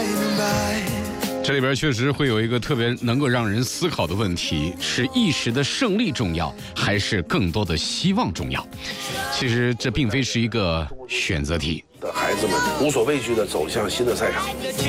明白。 这里边确实会有一个特别能够让人思考的问题：是一时的胜利重要，还是更多的希望重要？其实这并非是一个选择题。 的孩子们无所畏惧地走向新的赛场。